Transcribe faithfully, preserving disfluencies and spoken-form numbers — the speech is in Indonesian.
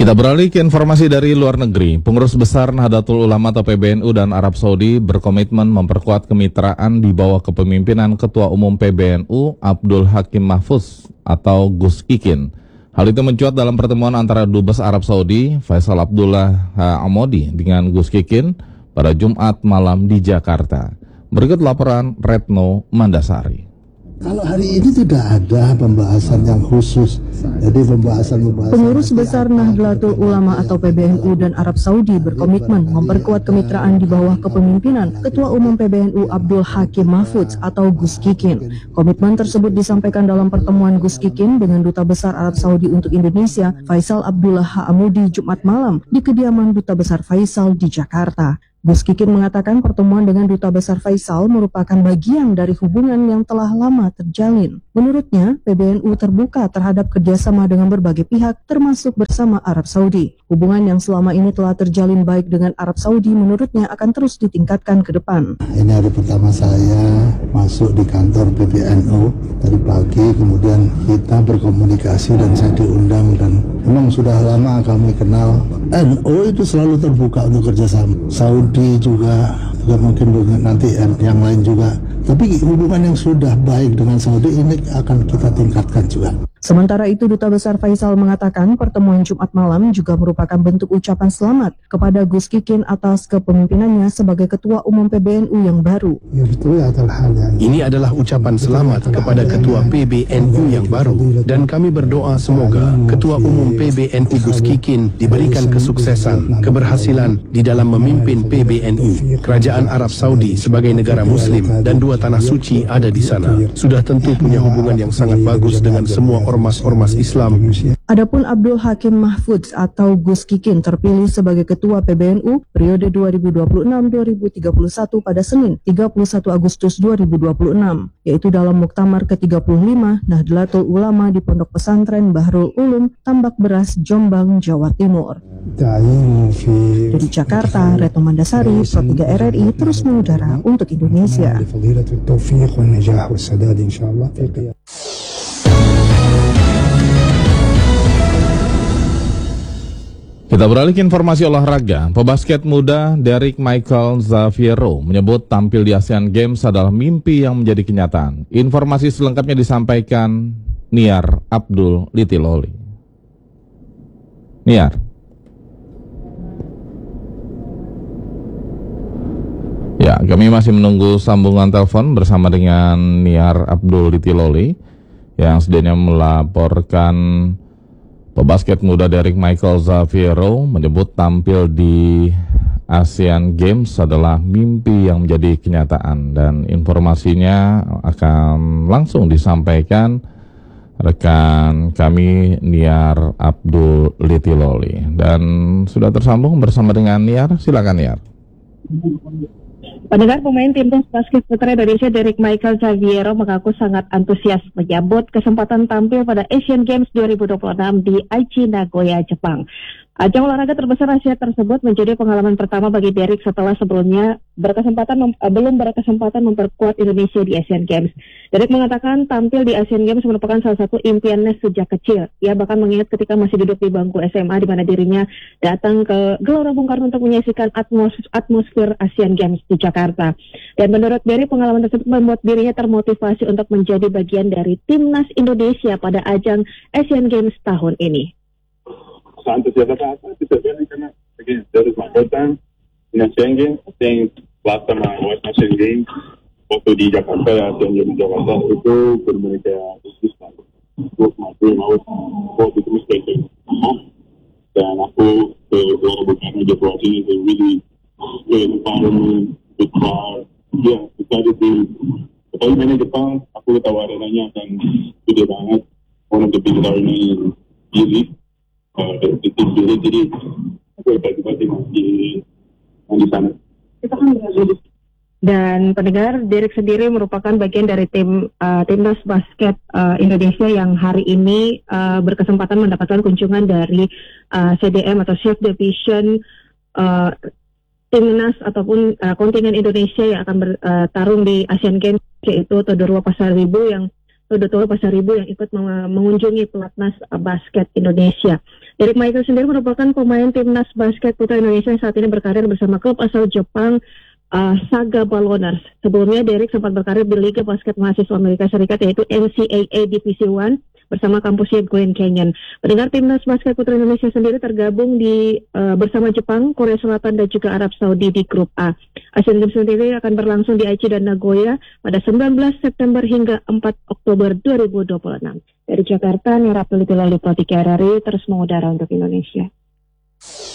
Kita beralih ke informasi dari luar negeri. Pengurus Besar Nahdlatul Ulama atau P B N U dan Arab Saudi berkomitmen memperkuat kemitraan di bawah kepemimpinan Ketua Umum P B N U Abdul Hakim Mahfuz atau Gus Ikin. Hal itu mencuat dalam pertemuan antara Dubes Arab Saudi Faisal Abdullah Amodi dengan Gus Ikin pada Jumat malam di Jakarta. Berikut laporan Retno Mandasari. Kalau hari ini tidak ada pembahasan yang khusus, jadi pembahasan-pembahasan. Pengurus Besar Nahdlatul Ulama atau P B N U dan Arab Saudi berkomitmen memperkuat kemitraan di bawah kepemimpinan Ketua Umum P B N U Abdul Hakim Mahfuz atau Gus Ikin. Komitmen tersebut disampaikan dalam pertemuan Gus Ikin dengan Duta Besar Arab Saudi untuk Indonesia Faisal Abdullah Amudi Jumat malam di kediaman Duta Besar Faisal di Jakarta. Gus Ikin mengatakan pertemuan dengan Duta Besar Faisal merupakan bagian dari hubungan yang telah lama terjalin. Menurutnya, P B N U terbuka terhadap kerjasama dengan berbagai pihak, termasuk bersama Arab Saudi. Hubungan yang selama ini telah terjalin baik dengan Arab Saudi menurutnya akan terus ditingkatkan ke depan. Ini hari pertama saya masuk di kantor P B N U tadi pagi, kemudian kita berkomunikasi dan saya diundang, dan memang sudah lama kami kenal. N U itu selalu terbuka untuk kerjasama. Saudi juga, juga mungkin nanti yang lain juga. Tapi hubungan yang sudah baik dengan Saudi ini akan kita tingkatkan juga. Sementara itu, Duta Besar Faisal mengatakan pertemuan Jumat malam juga merupakan bentuk ucapan selamat kepada Gus Ikin atas kepemimpinannya sebagai Ketua Umum P B N U yang baru. Ini adalah ucapan selamat kepada Ketua P B N U yang baru, dan kami berdoa semoga Ketua Umum P B N U Gus Ikin diberikan kesuksesan, keberhasilan di dalam memimpin P B N U. Kerajaan Arab Saudi sebagai negara Muslim dan dua tanah suci ada di sana, sudah tentu punya hubungan yang sangat bagus dengan semua ormas-ormas Islam. Adapun Abdul Hakim Mahfuz atau Gus Ikin terpilih sebagai Ketua P B N U periode dua ribu dua puluh enam sampai dua ribu tiga puluh satu pada Senin tiga puluh satu Agustus dua ribu dua puluh enam, yaitu dalam Muktamar ke tiga puluh lima Nahdlatul Ulama di Pondok Pesantren Bahrul Ulum, Tambak Beras, Jombang, Jawa Timur. Dari Jakarta, Retno Mandasari, Pro tiga R R I terus mengudara untuk Indonesia. Kita beralih ke informasi olahraga. Pebasket muda Derek Michael Xaviero menyebut tampil di Asian Games adalah mimpi yang menjadi kenyataan. Informasi selengkapnya disampaikan Niar Abdul Litiloli. Niar. Ya, kami masih menunggu sambungan telepon bersama dengan Niar Abdul Litiloli yang sedianya melaporkan pebasket muda Derek Michael Xaviero menyebut tampil di Asian Games adalah mimpi yang menjadi kenyataan, dan informasinya akan langsung disampaikan rekan kami Niar Abdul Litiloli. Dan sudah tersambung bersama dengan Niar, silakan Niar. Pendengar, pemain timnas basket putra Indonesia Derek Michael Xaviero mengaku sangat antusias menyambut kesempatan tampil pada Asian Games dua ribu dua puluh enam di Aichi, Nagoya, Jepang. Ajang olahraga terbesar Asia tersebut menjadi pengalaman pertama bagi Derek setelah sebelumnya berkesempatan mem- belum berkesempatan memperkuat Indonesia di Asian Games. Derek mengatakan tampil di Asian Games merupakan salah satu impiannya sejak kecil. Ia bahkan mengingat ketika masih duduk di bangku S M A di mana dirinya datang ke Gelora Bung Karno untuk menyaksikan atmos- atmosfer Asian Games di Jakarta. Dan menurut Derek, pengalaman tersebut membuat dirinya termotivasi untuk menjadi bagian dari timnas Indonesia pada ajang Asian Games tahun ini. Antusias apa apa itu sebenarnya karena again that is my first time in Asian Games. I think last time I watched Asian Games waktu di Jakarta, Asian Games di Jakarta itu benar-benar kayak this like was my dream. I was was the mistake dan aku ke Gelora Bung Karno just watching it and really good environment, good crowd. Yeah, decided to kalau main di Jepang, aku tahu arenanya akan gede banget, one of the biggest arena in Easy. Uh, di tim dulu, jadi aku hebat-hebat di di sana. Dan pendengar, Derek sendiri merupakan bagian dari tim uh, timnas basket uh, Indonesia yang hari ini uh, berkesempatan mendapatkan kunjungan dari uh, C D M atau Chef Division uh, timnas ataupun uh, kontingen Indonesia yang akan bertarung uh, di Asian Games, yaitu Todorwa Pasaribu yang Todorwa Pasaribu yang ikut mengunjungi pelatnas uh, basket Indonesia. Derek Michael sendiri merupakan pemain timnas basket putra Indonesia yang saat ini berkarir bersama klub asal Jepang uh, Saga Balloners. Sebelumnya Derek sempat berkarir di Liga Basket Mahasiswa Amerika Serikat yaitu N C A A Divisi satu bersama kampusnya Grand Canyon. Pendengar, timnas basket putra Indonesia sendiri tergabung di uh, bersama Jepang, Korea Selatan dan juga Arab Saudi di grup A. Asian Games sendiri akan berlangsung di Aichi dan Nagoya pada sembilan belas September hingga empat Oktober dua ribu dua puluh enam. Dari Jakarta, Niar Abdul Tilali, Pro tiga R R I, terus mengudara untuk Indonesia.